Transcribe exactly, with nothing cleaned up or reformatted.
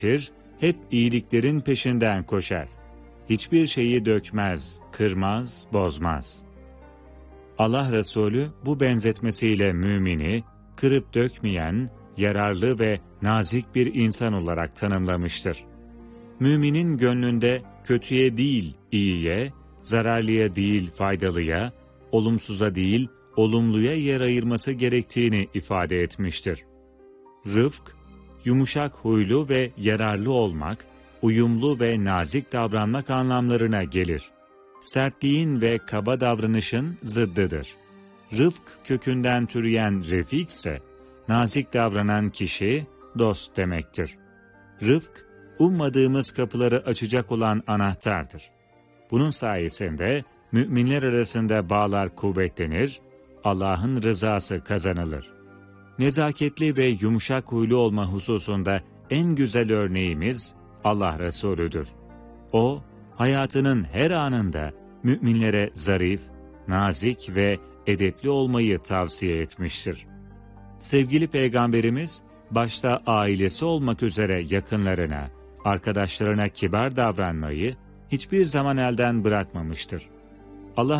hep iyiliklerin peşinden koşar. Hiçbir şeyi dökmez, kırmaz, bozmaz. Allah Resulü bu benzetmesiyle mümini, kırıp dökmeyen, yararlı ve nazik bir insan olarak tanımlamıştır. Müminin gönlünde kötüye değil iyiye, zararlıya değil faydalıya, olumsuza değil olumluya yer ayırması gerektiğini ifade etmiştir. Rıfk, yumuşak huylu ve yararlı olmak, uyumlu ve nazik davranmak anlamlarına gelir. Sertliğin ve kaba davranışın zıddıdır. Rıfk kökünden türeyen refik ise, nazik davranan kişi dost demektir. Rıfk, ummadığımız kapıları açacak olan anahtardır. Bunun sayesinde müminler arasında bağlar kuvvetlenir, Allah'ın rızası kazanılır. Nezaketli ve yumuşak huylu olma hususunda en güzel örneğimiz Allah Resulü'dür. O, hayatının her anında müminlere zarif, nazik ve edepli olmayı tavsiye etmiştir. Sevgili Peygamberimiz, başta ailesi olmak üzere yakınlarına, arkadaşlarına kibar davranmayı hiçbir zaman elden bırakmamıştır.